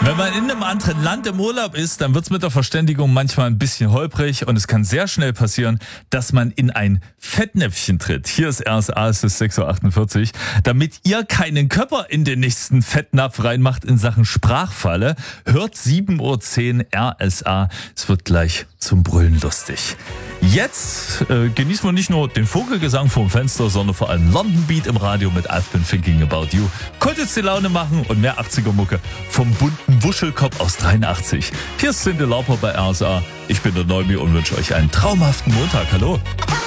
Wenn man in einem anderen Land im Urlaub ist, dann wird's mit der Verständigung manchmal ein bisschen holprig und es kann sehr schnell passieren, dass man in ein Fettnäpfchen tritt. Hier ist RSA, es ist 6.48 Uhr. Damit ihr keinen Körper in den nächsten Fettnapf reinmacht in Sachen Sprachfalle, hört 7.10 Uhr RSA. Es wird gleich zum Brüllen lustig. Jetzt genießen wir nicht nur den Vogelgesang vom Fenster, sondern vor allem London Beat im Radio mit I've Been Thinking About You. Konnte jetzt die Laune machen und mehr 80er-Mucke vom bunten Wuschelkopf aus 83. Hier ist Cyndi Lauper bei RSA. Ich bin der Neumi und wünsche euch einen traumhaften Montag. Hallo.